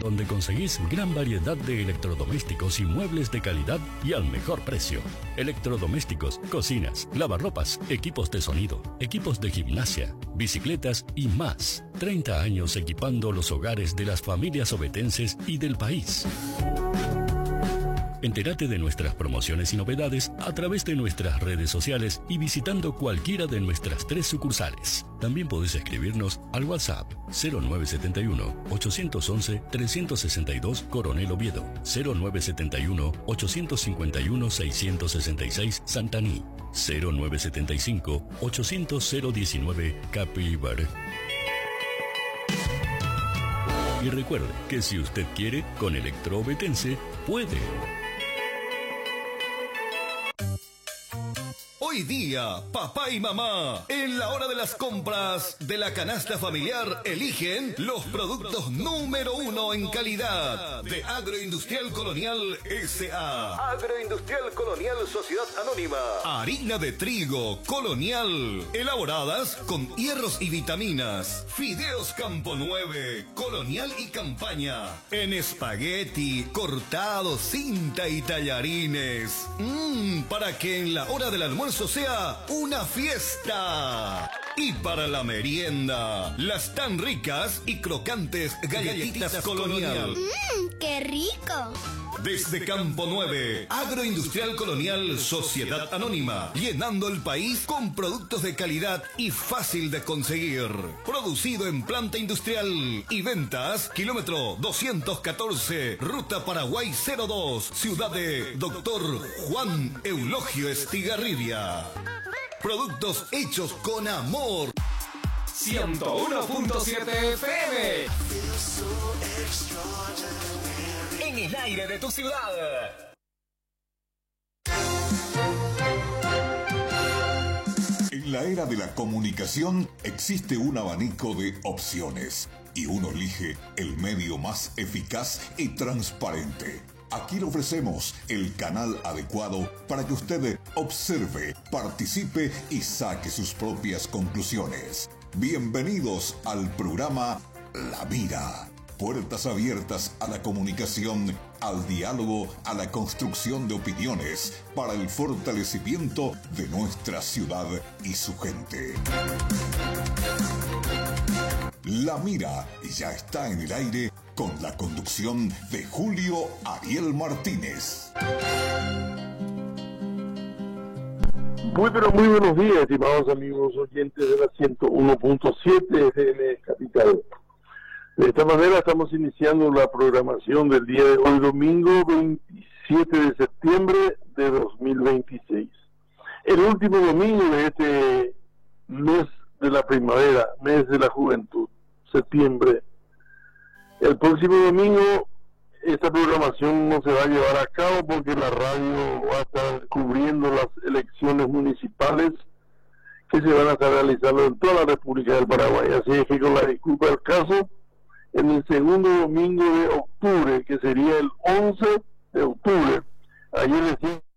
donde conseguís gran variedad de electrodomésticos y muebles de calidad y al mejor precio. Electrodomésticos, cocinas, lavarropas, equipos de sonido, equipos de gimnasia, bicicletas y más. 30 años equipando los hogares de las familias ovetenses y del país. Entérate de nuestras promociones y novedades a través de nuestras redes sociales y visitando cualquiera de nuestras 3 sucursales. También podés escribirnos al WhatsApp 0971-811-362 Coronel Oviedo, 0971-851-666 Santaní, 0975-800-019 Capíbar. Y recuerde que si usted quiere, con Electro Ovetense puede. Hoy día, papá y mamá, en la hora de las compras de la canasta familiar, eligen los productos número 1 en calidad de Agroindustrial Colonial S.A. Agroindustrial Colonial Sociedad Anónima. Harina de trigo Colonial, elaboradas con hierros y vitaminas. Fideos Campo 9, Colonial y Campaña. En espagueti, cortado, cinta y tallarines. Para que en la hora del almuerzo sea una fiesta. Y para la merienda, las tan ricas y crocantes galletitas Colonial. ¡Qué rico! Desde Campo 9, Agroindustrial Colonial Sociedad Anónima, llenando el país con productos de calidad y fácil de conseguir. Producido en planta industrial y ventas, kilómetro 214, Ruta Paraguay 02, ciudad de Dr. Juan Eulogio Estigarribia. Productos hechos con amor. 101.7 FM. En el aire de tu ciudad. En la era de la comunicación existe un abanico de opciones y uno elige el medio más eficaz y transparente. Aquí le ofrecemos el canal adecuado para que usted observe, participe y saque sus propias conclusiones. Bienvenidos al programa La Mira. Puertas abiertas a la comunicación, al diálogo, a la construcción de opiniones para el fortalecimiento de nuestra ciudad y su gente. La Mira ya está en el aire con la conducción de Julio Ariel Martínez. Muy buenos días, estimados amigos oyentes de la 101.7 FM Capital. De esta manera estamos iniciando la programación del día de hoy, domingo 27 de septiembre de 2026. El último domingo de este mes de la primavera, mes de la juventud, septiembre. El próximo domingo esta programación no se va a llevar a cabo porque la radio va a estar cubriendo las elecciones municipales que se van a estar realizando en toda la República del Paraguay. Así es que, con la disculpa del caso, en el segundo domingo de octubre, que sería el 11 de octubre, ayer decía